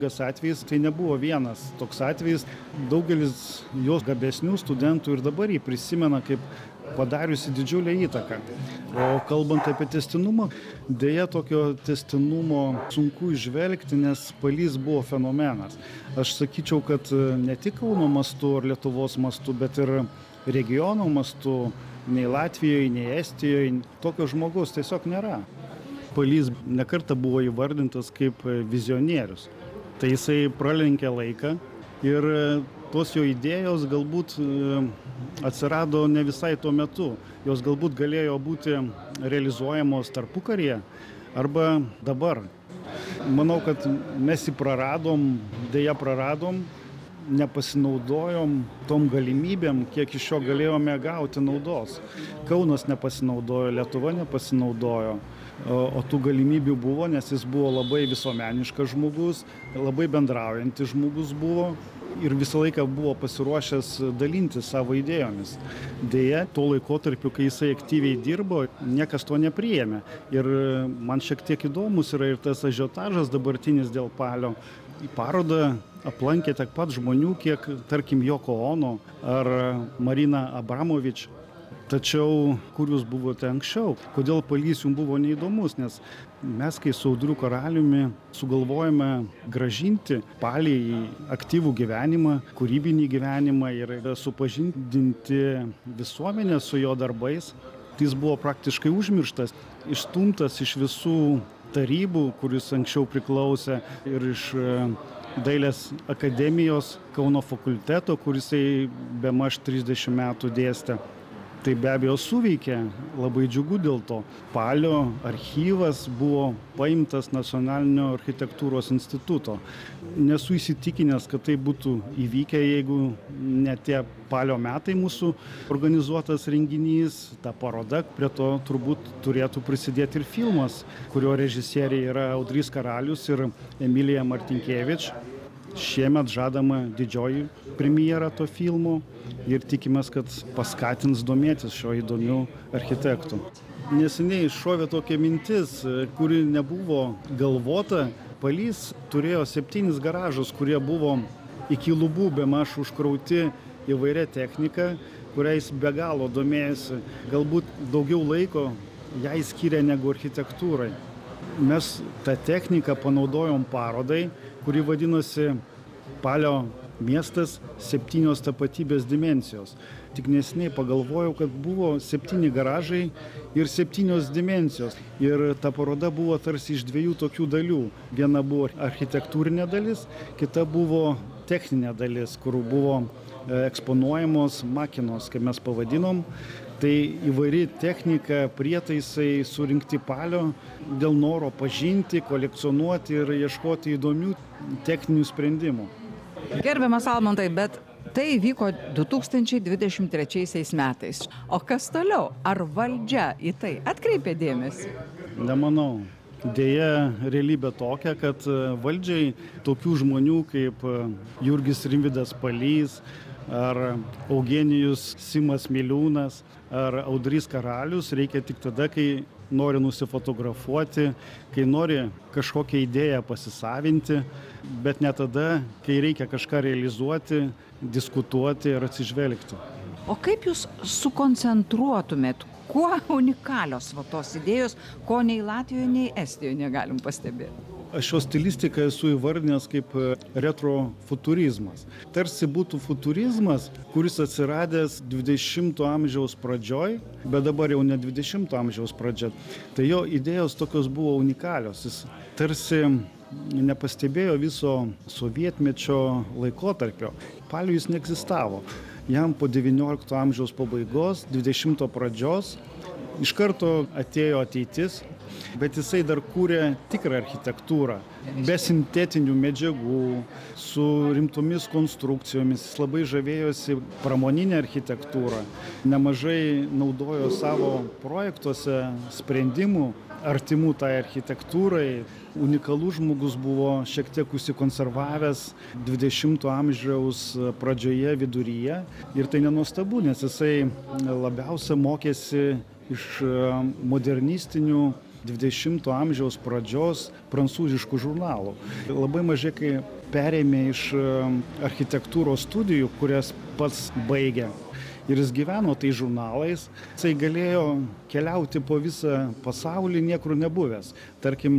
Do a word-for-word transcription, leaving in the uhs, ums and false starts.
Tas atvejis tai nebuvo vienas toks atvejis. Daugelis jos gabesnių studentų ir dabar jį prisimena kaip padariusi didžiulę įtaką. O kalbant apie testinumą, dėja tokio testinumo sunku įžvelgti, nes Palys buvo fenomenas. Aš sakyčiau, kad ne tik Kauno mastu ar Lietuvos mastu, bet ir regiono mastu, nei Latvijoje, nei Estijoje, tokio žmogaus tiesiog nėra. Palys nekartą buvo įvardintas kaip vizionierius. Tai jisai pralenkė laiką ir tos jo idėjos galbūt atsirado ne visai tuo metu. Jos galbūt galėjo būti realizuojamos tarpukaryje arba dabar. Manau, kad mes jį praradom, dėja praradom, nepasinaudojom tom galimybėm, kiek iš jo galėjome gauti naudos. Kaunas nepasinaudojo, Lietuva nepasinaudojo. O tų galimybių buvo, nes jis buvo labai visuomeniškas žmogus, labai bendraujantis žmogus buvo ir visą laiką buvo pasiruošęs dalinti savo idėjomis. Deja, tuo laikotarpiu, kai jisai aktyviai dirbo, niekas to nepriėmė. Ir man šiek tiek įdomus yra ir tas ažiotažas dabartinis dėl Palio. Į parodą aplankė tiek pat žmonių, kiek, tarkim, Joko Ono ar Marina Abramovič. Tačiau, kur jūs buvote anksčiau? Kodėl Palys jums buvo neįdomus? Nes mes, kai su Audriu Karaliumi sugalvojame gražinti Palį į aktyvų gyvenimą, kūrybinį gyvenimą ir supažindinti visuomenę su jo darbais, tai jis buvo praktiškai užmirštas, išstumtas iš visų tarybų, kuris anksčiau priklausė, ir iš Dailės akademijos Kauno fakulteto, kurisai bemaž trisdešimt metų dėstė. Tai be abejo suveikė, labai džiugu dėl to. Palio archyvas buvo paimtas Nacionalinio architektūros instituto. Nesu įsitikinęs, kad tai būtų įvykę, jeigu ne tie Palio metai mūsų organizuotas renginys, ta paroda, prie to turbūt turėtų prisidėti ir filmas, kurio režisieriai yra Audrys Karalius ir Emilija Martinkėvič. Šiemet žadama didžioji premjera to filmo ir tikimės, kad paskatins domėtis šio įdomių architektų. Neseniai šovė tokia mintis, kuri nebuvo galvota. Palys turėjo septynis garažus, kurie buvo iki lubų bemaž užkrauti įvairia technika, kuriais be galo domėjosi. Galbūt daugiau laiko jai skyrė negu architektūrai. Mes tą techniką panaudojom parodai, kuri vadinosi Palio miestas septynios tapatybės dimensijos. Tik neseniai pagalvojau, kad buvo septyni garažai ir septynios dimensijos. Ir ta paroda buvo tarsi iš dviejų tokių dalių. Viena buvo architektūrinė dalis, kita buvo techninė dalis, kur buvo eksponuojamos makinos, kaip mes pavadinom. Tai įvairi technika, prietaisai surinkti Palio dėl noro pažinti, kolekcionuoti ir ieškoti įdomių techninių sprendimų. Gerbiamas Almantai, bet tai vyko du tūkstančiai dvidešimt trečiaisiais metais. O kas toliau? Ar valdžia į tai atkreipė dėmesį? Nemanau. Deja, realybė tokia, kad valdžiai tokių žmonių kaip Jurgis Rimvydas Palys, ar Eugenijus Simas Miliūnas, ar Audrys Karalius reikia tik tada, kai nori nusifotografuoti, kai nori kažkokią idėją pasisavinti, bet ne tada, kai reikia kažką realizuoti, diskutuoti ir atsižvelgti. O kaip jūs sukoncentruotumėt, kuo unikalios va tos idėjos, ko nei Latvijoje, nei Estijoje negalim pastebėti? Aš šios stilistiką esu įvardinęs kaip retrofuturizmas. Tarsi būtų futurizmas, kuris atsiradęs dvidešimto amžiaus pradžioj, bet dabar jau ne dvidešimto amžiaus pradžia. Tai jo idėjos tokios buvo unikalios. Jis tarsi nepastebėjo viso sovietmečio laikotarpio. Palio jis neegzistavo. Jam po devyniolikto amžiaus pabaigos, dvidešimto pradžios, iš karto atėjo ateitis, bet jisai dar kūrė tikrą architektūrą, be sintetinių medžiagų, su rimtomis konstrukcijomis. Jis labai žavėjosi pramoninę architektūrą, nemažai naudojo savo projektuose sprendimų artimų tai architektūrai. Unikalus žmogus buvo, šiek tiek užsikonservavęs dvidešimto amžiaus pradžioje, viduryje. Ir tai nenuostabu, nes jisai labiausia mokėsi iš modernistinių dvidešimto amžiaus pradžios prancūziškų žurnalų. Labai mažai kai perėmė iš architektūros studijų, kurias pats baigė. Ir jis gyveno tai žurnalais, jisai galėjo keliauti po visą pasaulį niekur nebuvęs. Tarkim,